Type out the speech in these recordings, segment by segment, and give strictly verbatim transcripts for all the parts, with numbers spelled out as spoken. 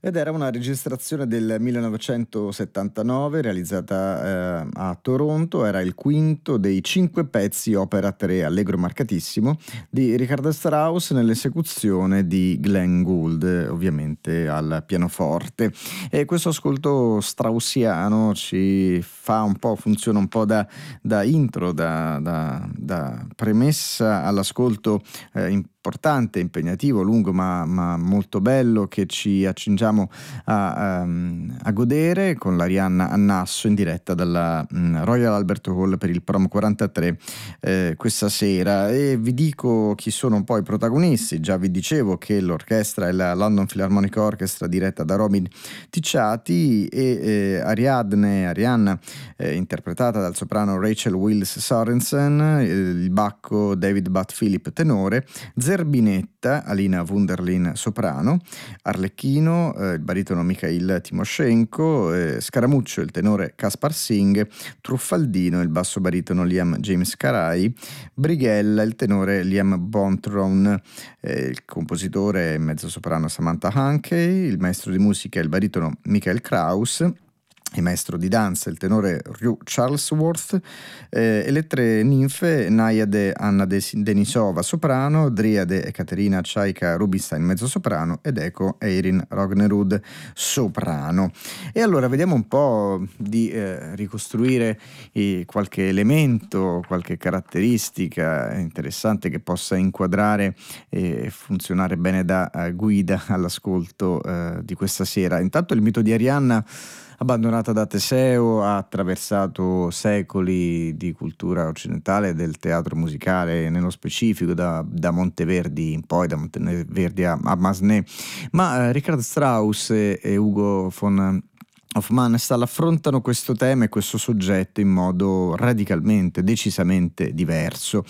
Ed era una registrazione del millenovecentosettantanove realizzata, ehm, a Toronto, era il quinto dei cinque pezzi opera tre Allegro marcatissimo di Richard Strauss nell'esecuzione di Glenn Gould, ovviamente al pianoforte. E questo ascolto straussiano ci fa un po' funziona un po' da da intro, da da da premessa all'ascolto, ehm, importante, impegnativo, lungo ma ma molto bello che ci accingiamo a uhm, a godere con l'Arianna a Nasso in diretta dalla, mhmm, Royal Albert Hall per il Prom quarantatré, ehm, questa sera. E vi dico chi sono un po' i protagonisti. Già vi dicevo che l'orchestra è la London Philharmonic Orchestra diretta da Robin Ticciati e, ehm, Ariadne Arianna, ehm, interpretata dal soprano Rachel Wills Sorensen, ehm, il bacco David Butt Philip tenore, Zerbinetta Alina Wunderlin soprano, Arlecchino, eh, il baritono Mikhail Timoshenko, eh, Scaramuccio il tenore Kaspar Singh, Truffaldino il basso baritono Liam James Caray, Brighella il tenore Liam Bontron, eh, il compositore mezzosoprano Samantha Hankey, il maestro di musica il baritono Michael Kraus, il maestro di danza, il tenore Ryu Charlesworth, eh, e le tre ninfe Naiade Anna Denisova soprano, Driade Ekaterina Chaika Rubinstein mezzosoprano ed Eco Eirin Rognerud soprano. E allora vediamo un po' di eh, ricostruire eh, qualche elemento, qualche caratteristica interessante che possa inquadrare e funzionare bene da uh, guida all'ascolto uh, di questa sera. Intanto il mito di Arianna, abbandonata da Teseo, ha attraversato secoli di cultura occidentale del teatro musicale, nello specifico da, da Monteverdi in poi, da Monteverdi a, a Massenet. Ma eh, Richard Strauss e, e Ugo von Hofmannsthal affrontano questo tema e questo soggetto in modo radicalmente, decisamente diverso,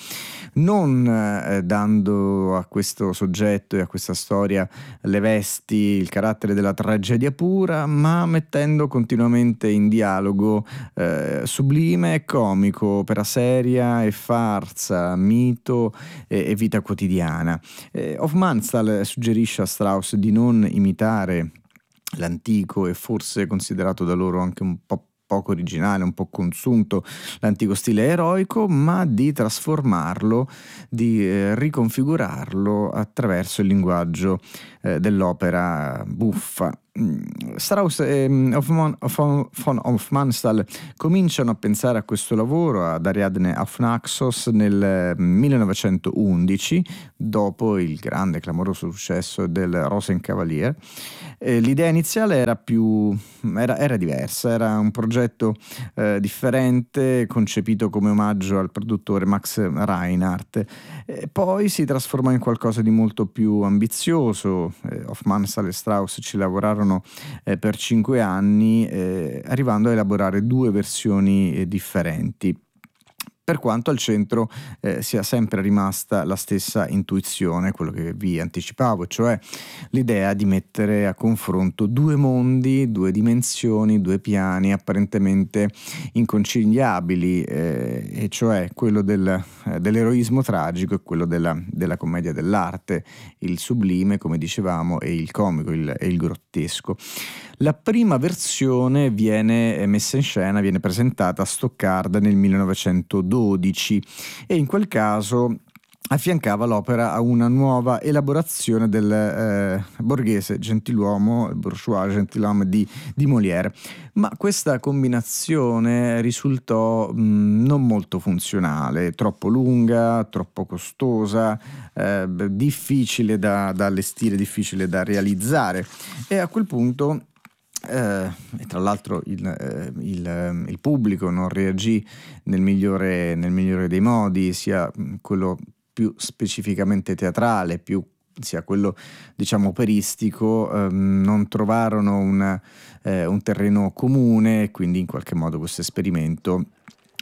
non eh, dando a questo soggetto e a questa storia le vesti, il carattere della tragedia pura, ma mettendo continuamente in dialogo eh, sublime e comico, opera seria e farsa, mito e, e vita quotidiana. Eh, Hofmannsthal suggerisce a Strauss di non imitare l'antico e forse considerato da loro anche un po' poco originale, un po' consunto, l'antico stile eroico, ma di trasformarlo, di eh, riconfigurarlo attraverso il linguaggio eh, dell'opera buffa. Strauss e Hofmann, von Hofmannsthal cominciano a pensare a questo lavoro ad Ariadne auf Naxos nel millenovecentoundici, dopo il grande clamoroso successo del Rosenkavalier. Eh, l'idea iniziale era più era, era diversa, era un progetto eh, differente, concepito come omaggio al produttore Max Reinhardt. E poi si trasformò in qualcosa di molto più ambizioso. eh, Hofmannsthal e Strauss ci lavorarono Eh, per cinque anni, eh, arrivando a elaborare due versioni eh, differenti, per quanto al centro eh, sia sempre rimasta la stessa intuizione, quello che vi anticipavo, cioè l'idea di mettere a confronto due mondi, due dimensioni, due piani apparentemente inconciliabili, eh, e cioè quello del, eh, dell'eroismo tragico e quello della, della commedia dell'arte, il sublime, come dicevamo, e il comico il, e il grottesco. La prima versione viene messa in scena, viene presentata a Stoccarda nel millenovecentododici e in quel caso affiancava l'opera a una nuova elaborazione del eh, borghese gentiluomo, il bourgeois gentilhomme di, di Molière. Ma questa combinazione risultò mh, non molto funzionale, troppo lunga, troppo costosa, eh, difficile da, da allestire, difficile da realizzare, e a quel punto Uh, e tra l'altro il, uh, il, uh, il pubblico non reagì nel migliore, nel migliore dei modi, sia quello più specificamente teatrale, più sia quello diciamo operistico, uh, non trovarono un, uh, un terreno comune, e quindi in qualche modo questo esperimento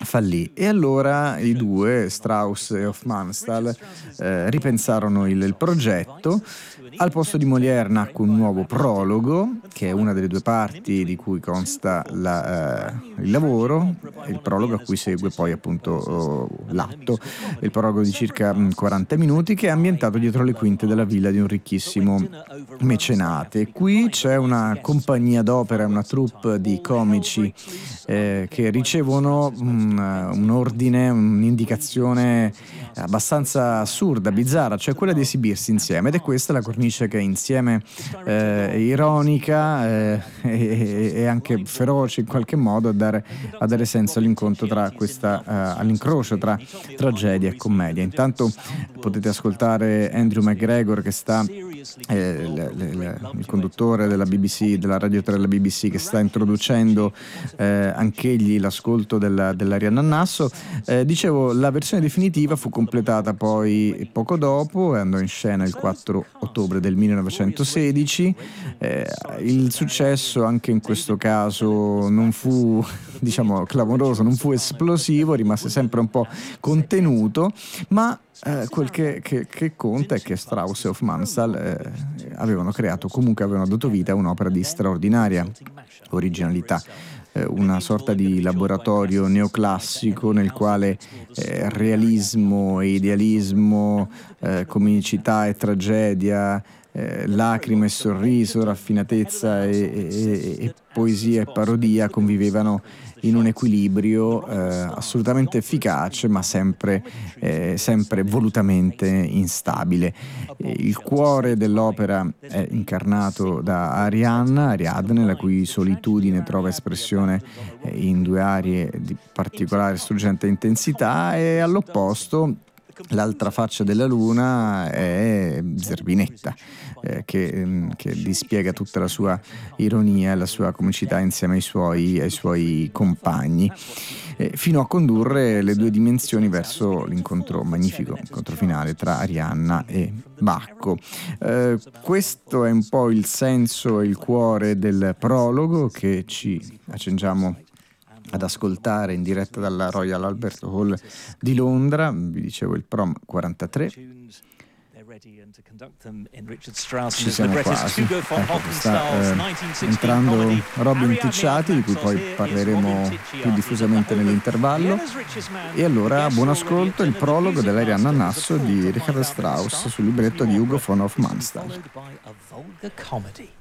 fallì. E allora i due, Strauss e Hofmannsthal, eh, ripensarono il, il progetto. Al posto di Molière nacque un nuovo prologo, che è una delle due parti di cui consta la, eh, il lavoro, il prologo a cui segue poi appunto oh, l'atto, il prologo di circa mh, quaranta minuti, che è ambientato dietro le quinte della villa di un ricchissimo mecenate. Qui c'è una compagnia d'opera, una troupe di comici eh, che ricevono un, un ordine, un'indicazione abbastanza assurda, bizzarra, cioè quella di esibirsi insieme, ed è questa la cornice che insieme eh, ironica eh, e, e anche feroce in qualche modo a dare, a dare senso all'incontro tra questa, uh, all'incrocio tra tragedia e commedia. Intanto potete ascoltare Andrew McGregor che sta eh, le, le, le, il conduttore della B B C, della Radio tre della B B C, che sta introducendo eh, anch'egli l'ascolto della, dell'Arianna Nasso. Eh, dicevo, la versione definitiva fu completata poi poco dopo e andò in scena il quattro ottobre del millenovecentosedici. Eh, il successo anche in questo caso non fu, diciamo, clamoroso, non fu esplosivo, rimase sempre un po' contenuto, ma eh, quel che, che, che conta è che Strauss e Hofmannsthal eh, avevano creato, comunque avevano dato vita a un'opera di straordinaria originalità. Una sorta di laboratorio neoclassico nel quale eh, realismo e idealismo, eh, comicità e tragedia, eh, lacrime e sorriso, raffinatezza e, e, e poesia e parodia convivevano in un equilibrio eh, assolutamente efficace, ma sempre, eh, sempre volutamente instabile. Il cuore dell'opera è incarnato da Arianna, Ariadne, la cui solitudine trova espressione in due arie di particolare struggente intensità, e all'opposto l'altra faccia della luna è Zerbinetta, eh, che, che dispiega tutta la sua ironia e la sua comicità insieme ai suoi, ai suoi compagni, eh, fino a condurre le due dimensioni verso l'incontro magnifico, incontro finale tra Arianna e Bacco. Eh, questo è un po' il senso e il cuore del prologo che ci accingiamo ad ascoltare in diretta dalla Royal Albert Hall di Londra. Vi dicevo il Prom quarantatré. Ci siamo quasi. Ecco, sta eh, entrando Robin Ticciati, di cui poi parleremo più diffusamente nell'intervallo. E allora buon ascolto il prologo dell'Arianna Nasso di Richard Strauss sul libretto di Hugo von Hofmannsthal.